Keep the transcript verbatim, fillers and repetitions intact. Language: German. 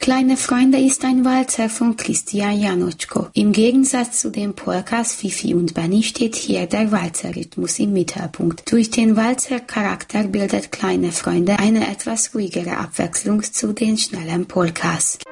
Kleine Freunde ist ein Walzer von Christian Janotschko. Im Gegensatz zu den Polkas Fifi und Benny steht hier der Walzerrhythmus im Mittelpunkt. Durch den Walzer-Charakter bildet Kleine Freunde eine etwas ruhigere Abwechslung zu den schnellen Polkas.